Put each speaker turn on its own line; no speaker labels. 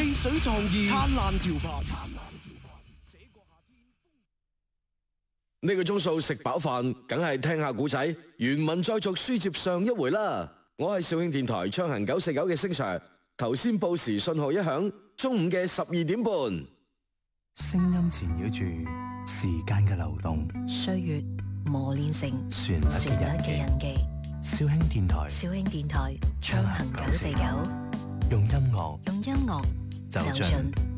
噴水創意，燦爛調頻。呢個鐘數食飽飯，梗係聽下古仔，原文再續書接上一回啦。我係肇慶電台暢行949嘅星 Sir， 頭先報時信號一響，中午嘅12點半，
聲音纏繞住時間嘅流動，
歲月磨練成
旋律嘅印記。肇慶電台暢行949，用音樂
走進